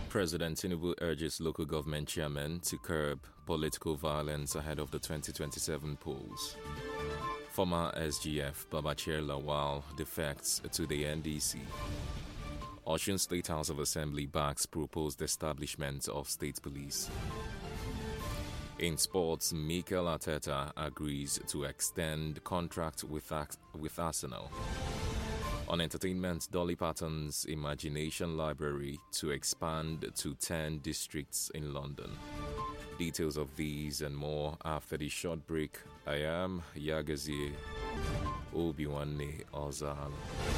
President Tinubu urges local government chairmen to curb political violence ahead of the 2027 polls. Former SGF Babachir Lawal defects to the NDC. Osun State House of Assembly backs proposed establishment of state police. In sports, Mikel Arteta agrees to extend contract with Arsenal. On entertainment, Dolly Parton's Imagination Library to expand to 10 districts in London. Details of these and more after the short break. I am Yagazie Obiwanne Ozal.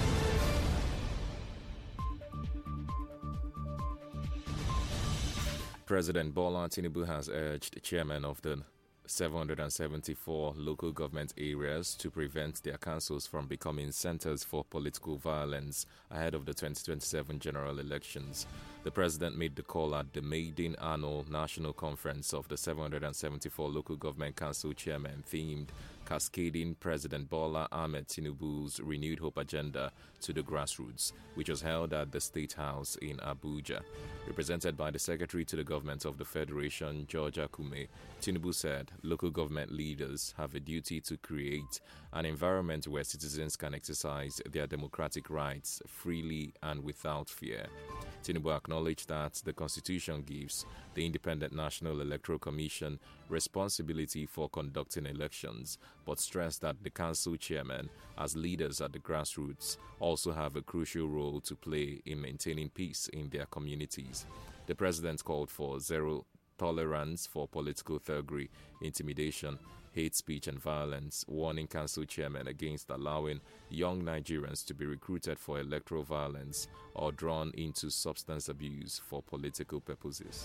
President Bola Tinubu has urged chairmen of the 774 local government areas to prevent their councils from becoming centers for political violence ahead of the 2027 general elections. The president made the call at the maiden annual national conference of the 774 local government council chairmen themed Cascading President Bola Ahmed Tinubu's Renewed Hope Agenda to the Grassroots, which was held at the State House in Abuja. Represented by the Secretary to the Government of the Federation, George Akume, Tinubu said local government leaders have a duty to create an environment where citizens can exercise their democratic rights freely and without fear. Tinubu acknowledged that the Constitution gives the Independent National Electoral Commission responsibility for conducting elections, but stressed that the council chairmen, as leaders at the grassroots, also have a crucial role to play in maintaining peace in their communities. The president called for zero tolerance for political thuggery, intimidation, hate speech and violence, warning council chairmen against allowing young Nigerians to be recruited for electoral violence or drawn into substance abuse for political purposes.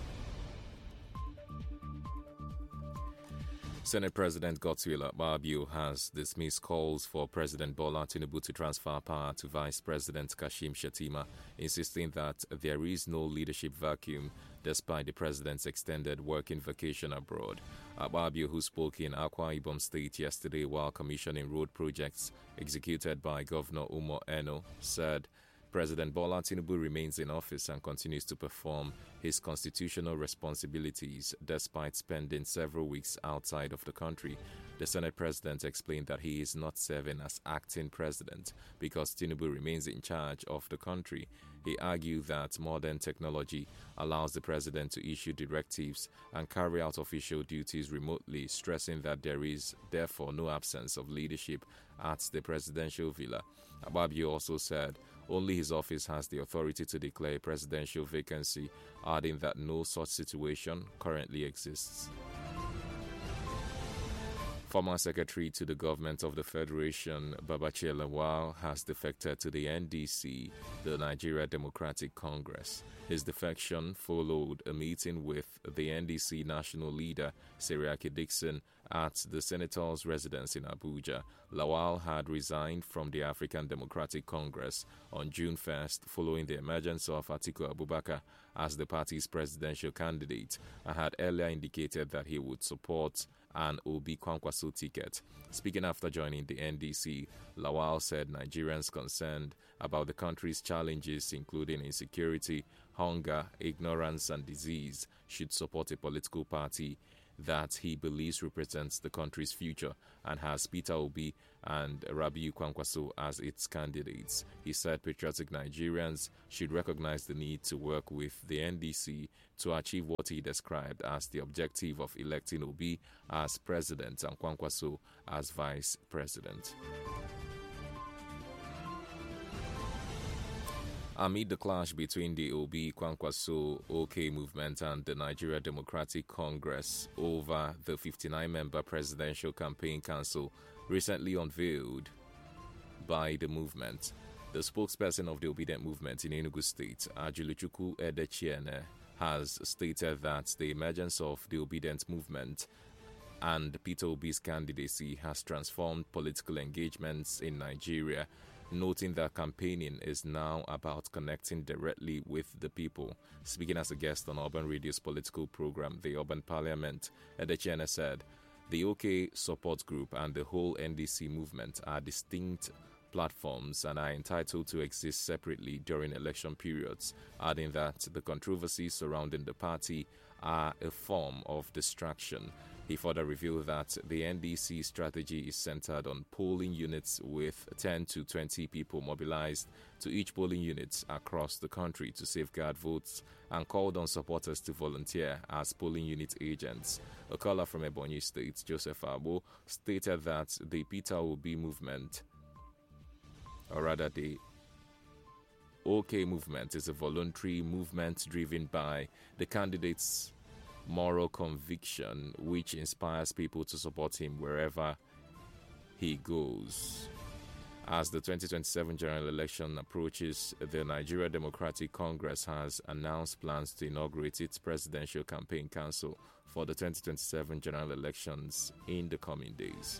Senate President Godswill Akpabio has dismissed calls for President Bola Tinubu to transfer power to Vice President Kashim Shettima, insisting that there is no leadership vacuum despite the president's extended working vacation abroad. Akpabio, who spoke in Akwa Ibom State yesterday while commissioning road projects executed by Governor Umo Eno, said President Bola Tinubu remains in office and continues to perform his constitutional responsibilities despite spending several weeks outside of the country. The Senate President explained that he is not serving as acting president because Tinubu remains in charge of the country. He argued that modern technology allows the president to issue directives and carry out official duties remotely, stressing that there is therefore no absence of leadership at the presidential villa. Akpabio also said only his office has the authority to declare a presidential vacancy, adding that no such situation currently exists. Former Secretary to the Government of the Federation, Babachir Lawal, has defected to the NDC, the Nigeria Democratic Congress. His defection followed a meeting with the NDC national leader, Seriake Dickson, at the senator's residence in Abuja. Lawal had resigned from the African Democratic Congress on June 1st following the emergence of Atiku Abubakar as the party's presidential candidate and had earlier indicated that he would support an Obi Kwankwaso ticket. Speaking after joining the NDC, Lawal said Nigerians concerned about the country's challenges, including insecurity, hunger, ignorance, and disease, should support a political party that he believes represents the country's future and has Peter Obi and Rabiu Kwankwaso as its candidates. He said patriotic Nigerians should recognize the need to work with the NDC to achieve what he described as the objective of electing Obi as president and Kwankwaso as vice president. Amid the clash between the Obi Kwankwaso OK movement and the Nigeria Democratic Congress over the 59-member Presidential Campaign Council recently unveiled by the movement, the spokesperson of the Obedient movement in Enugu State, Ajuluchukwu Edechiene, has stated that the emergence of the Obedient movement and Peter Obi's candidacy has transformed political engagements in Nigeria, noting that campaigning is now about connecting directly with the people. Speaking as a guest on Urban Radio's political program, The Urban Parliament, Edechiene said, the OK support group and the whole NDC movement are distinct platforms and are entitled to exist separately during election periods, adding that the controversies surrounding the party are a form of distraction. He further revealed that the NDC strategy is centered on polling units with 10 to 20 people mobilized to each polling unit across the country to safeguard votes, and called on supporters to volunteer as polling unit agents. A caller from Ebonyi State, Joseph Abo, stated that the Peter Obi movement, or rather the OK movement, is a voluntary movement driven by the candidate's moral conviction, which inspires people to support him wherever he goes. As the 2027 general election approaches, the Nigeria Democratic Congress has announced plans to inaugurate its presidential campaign council for the 2027 general elections in the coming days.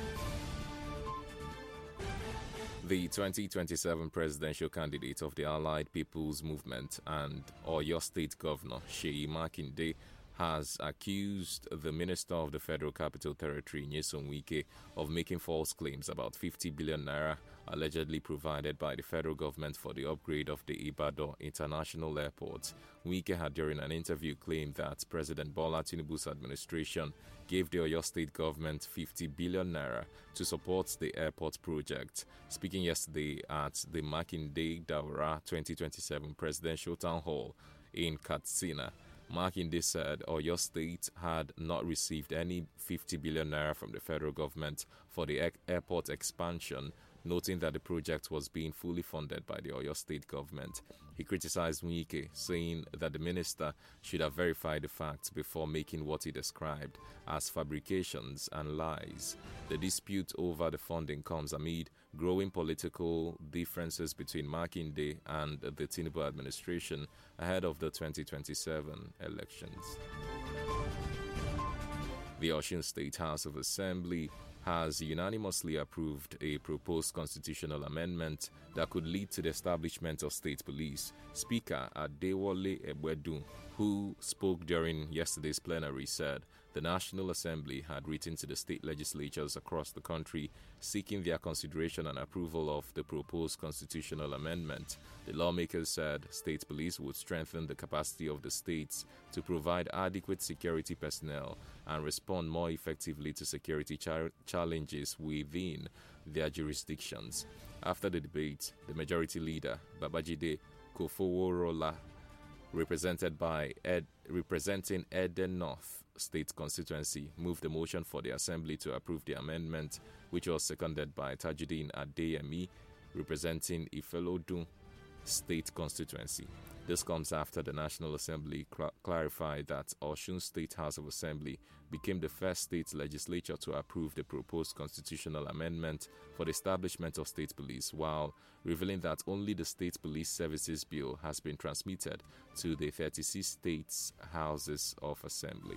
The 2027 presidential candidate of the Allied People's Movement and Oyo State Governor Seyi Makinde has accused the Minister of the Federal Capital Territory, Nyesom Wike, of making false claims about 50 billion naira allegedly provided by the federal government for the upgrade of the Ibadan International Airport. Wike had, during an interview, claimed that President Bola Tinubu's administration gave the Oyo State government 50 billion naira to support the airport project. Speaking yesterday at the Makinde Daura 2027 Presidential Town Hall in Katsina, Makinde said Oyo State had not received any 50 billion naira from the federal government for the airport expansion, noting that the project was being fully funded by the Oyo State government. He criticized Wike, saying that the minister should have verified the facts before making what he described as fabrications and lies. The dispute over the funding comes amid growing political differences between Makinde and the Tinubu administration ahead of the 2027 elections. The Osun State House of Assembly has unanimously approved a proposed constitutional amendment that could lead to the establishment of state police. Speaker Adewale Egbedu, who spoke during yesterday's plenary, said the National Assembly had written to the state legislatures across the country seeking their consideration and approval of the proposed constitutional amendment. The lawmakers said state police would strengthen the capacity of the states to provide adequate security personnel and respond more effectively to security challenges within their jurisdictions. After the debate, the majority leader, Babajide Kofoworola, representing Eden North State constituency, moved a motion for the Assembly to approve the amendment, which was seconded by Tajuddin Adeyemi, representing Ifelodun State constituency. This comes after the National Assembly clarified that Osun State House of Assembly became the first state legislature to approve the proposed constitutional amendment for the establishment of state police, while revealing that only the State Police Services Bill has been transmitted to the 36 states' houses of assembly.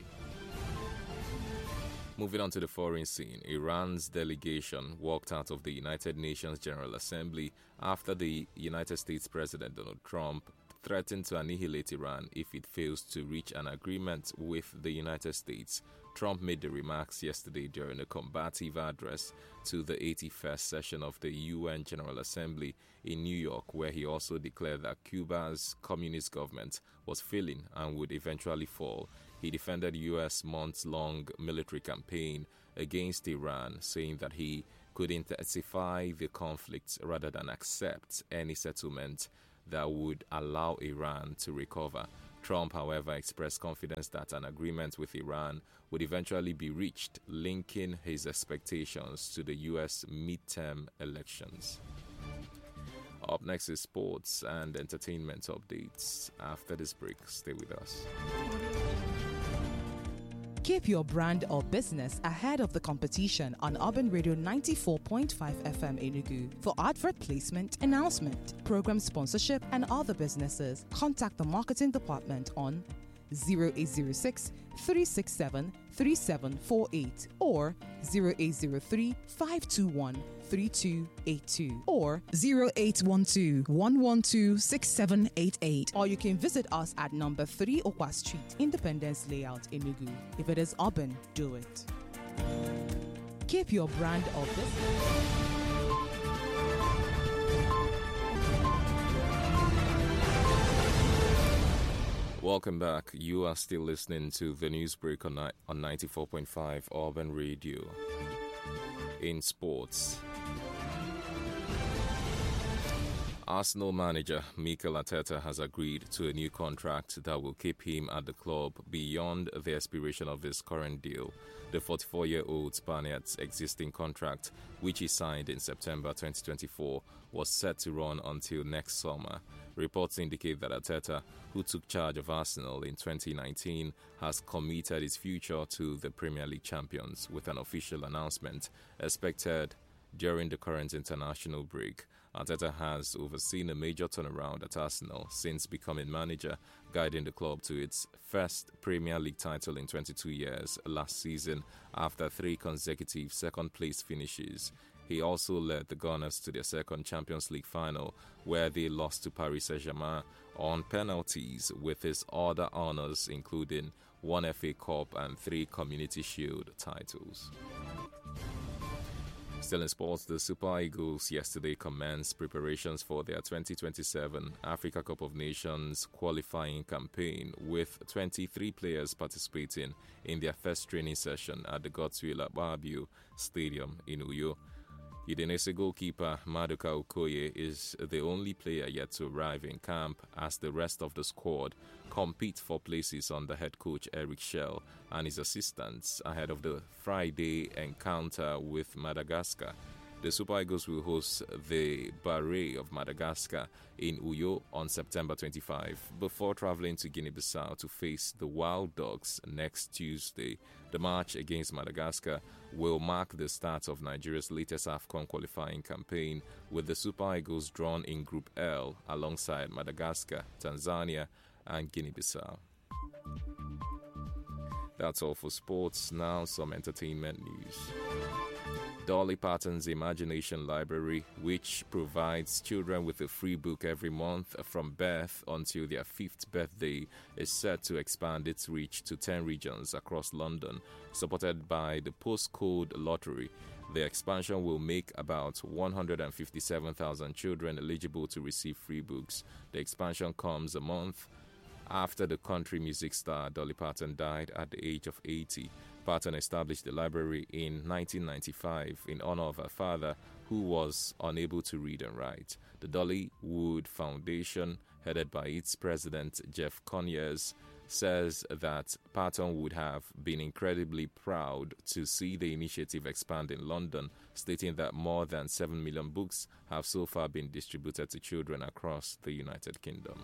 Moving on to the foreign scene, Iran's delegation walked out of the United Nations General Assembly after the United States President Donald Trump threatened to annihilate Iran if it fails to reach an agreement with the United States. Trump made the remarks yesterday during a combative address to the 81st session of the UN General Assembly in New York, where he also declared that Cuba's communist government was failing and would eventually fall. He defended U.S. months-long military campaign against Iran, saying that he could intensify the conflict rather than accept any settlement that would allow Iran to recover. Trump, however, expressed confidence that an agreement with Iran would eventually be reached, linking his expectations to the U.S. midterm elections. Up next is sports and entertainment updates. After this break, stay with us. Keep your brand or business ahead of the competition on Urban Radio 94.5 FM Enugu. For advert placement, announcement, program sponsorship, and other businesses, contact the marketing department on 0806 367 3748 or 0803 521 3282 or 0812 112 6788, or you can visit us at number 3 Okwa Street, Independence Layout, Enugu. If it is urban, do it. Keep your brand or business. Welcome back. You are still listening to the Newsbreak on 94.5 Urban Radio. In sports, Arsenal manager Mikel Arteta has agreed to a new contract that will keep him at the club beyond the expiration of his current deal. The 44-year-old Spaniard's existing contract, which he signed in September 2024, was set to run until next summer. Reports indicate that Arteta, who took charge of Arsenal in 2019, has committed his future to the Premier League champions, with an official announcement expected during the current international break. Arteta has overseen a major turnaround at Arsenal since becoming manager, guiding the club to its first Premier League title in 22 years last season after 3 consecutive second-place finishes. He also led the Gunners to their second Champions League final, where they lost to Paris Saint-Germain on penalties, with his other honours including 1 FA Cup and 3 Community Shield titles. Still in sports, the Super Eagles yesterday commenced preparations for their 2027 Africa Cup of Nations qualifying campaign, with 23 players participating in their first training session at the Godswill Akpabio Stadium in Uyo. Udinese goalkeeper Maduka Okoye is the only player yet to arrive in camp, as the rest of the squad compete for places under head coach Eric Schell and his assistants ahead of the Friday encounter with Madagascar. The Super Eagles will host the Barret of Madagascar in Uyo on September 25 before traveling to Guinea-Bissau to face the Wild Dogs next Tuesday. The match against Madagascar will mark the start of Nigeria's latest AFCON qualifying campaign, with the Super Eagles drawn in Group L alongside Madagascar, Tanzania and Guinea-Bissau. That's all for sports. Now some entertainment news. Dolly Parton's Imagination Library, which provides children with a free book every month from birth until their 5th birthday, is set to expand its reach to 10 regions across London, supported by the postcode lottery. The expansion will make about 157,000 children eligible to receive free books. The expansion comes a month after the country music star Dolly Parton died at the age of 80. Parton established the library in 1995 in honor of her father, who was unable to read and write. The Dollywood Foundation, headed by its president Jeff Conyers, says that Parton would have been incredibly proud to see the initiative expand in London, stating that more than 7 million books have so far been distributed to children across the United Kingdom.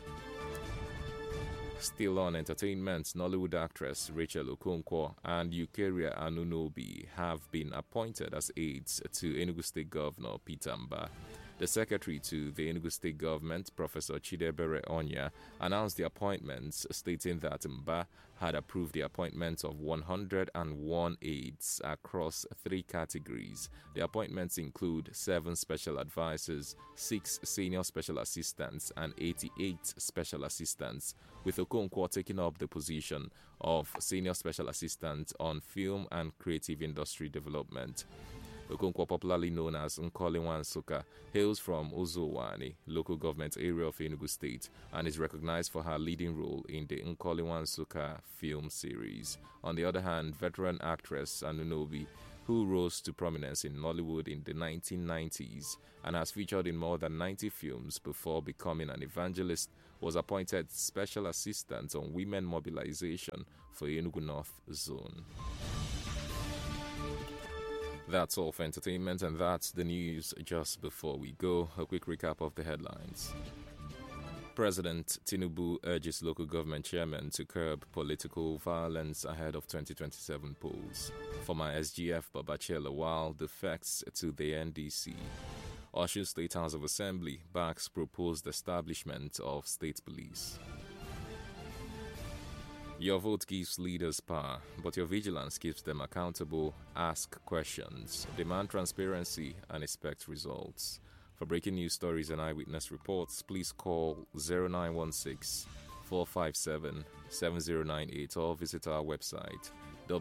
Still on entertainment, Nollywood actress Rachel Okonkwo and Eucharia Anunobi have been appointed as aides to Enugu State Governor Peter Mbah. The secretary to the Enugu State government, Professor Chidebere Onya, announced the appointments, stating that Mbah had approved the appointment of 101 aides across 3 categories. The appointments include 7 special advisors, 6 senior special assistants, and 88 special assistants, with Okonkwo taking up the position of senior special assistant on film and creative industry development. Okonkwo, popularly known as Nkoliwan Suka, hails from Ozowani, local government area of Enugu State, and is recognized for her leading role in the Nkoliwan Suka film series. On the other hand, veteran actress Anunobi, who rose to prominence in Nollywood in the 1990s and has featured in more than 90 films before becoming an evangelist, was appointed Special Assistant on Women Mobilization for Enugu North Zone. That's all for entertainment, and that's the news. Just before we go, a quick recap of the headlines. President Tinubu urges local government chairmen to curb political violence ahead of 2027 polls. Former SGF Babachir Lawal defects to the NDC. Osun State House of Assembly backs proposed establishment of state police. Your vote gives leaders power, but your vigilance keeps them accountable. Ask questions, demand transparency, and expect results. For breaking news stories and eyewitness reports, please call 0916-457-7098 or visit our website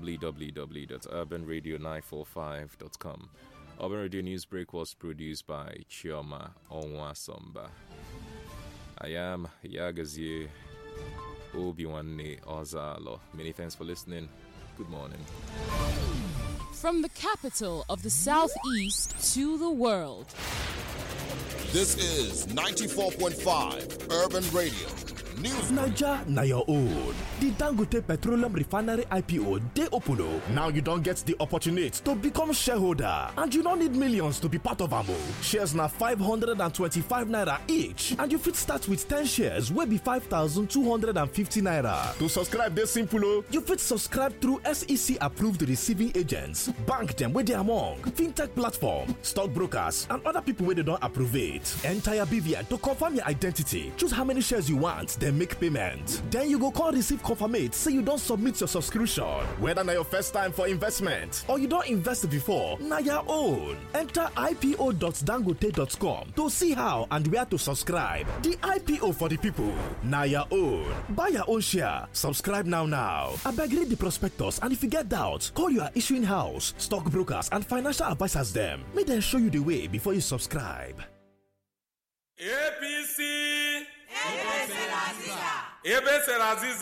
www.urbanradio945.com. Urban Radio Newsbreak was produced by Chioma Onwasomba. I am Yagazie. Obiwanne Ozalo. Many thanks for listening. Good morning. From the capital of the Southeast to the world. This is 94.5 Urban Radio. News. Naija na your own. The Dangote Petroleum Refinery IPO dey open. Now you don't get the opportunity to become shareholder, and you don't need millions to be part of am. Shares na 525 naira each, and you fit start with 10 shares wey be 5,250 naira. To subscribe dey simple. You fit subscribe through SEC approved receiving agents, bank dem wey dey among, fintech platform, stockbrokers, and other people wey dey don approve it. Enter your BVN to confirm your identity. Choose how many shares you want. Then make payment. Then you go call receive confirmate say you don't submit your subscription. Whether na your first time for investment or you don't invest before, na your own. Enter ipo.dangote.com to see how and where to subscribe. The IPO for the people. Na your own. Buy your own share. Subscribe now. Abeg read the prospectus, and if you get doubt, call your issuing house, stockbrokers, and financial advisors them. Make them show you the way before you subscribe. APC. Ebe Seraziza.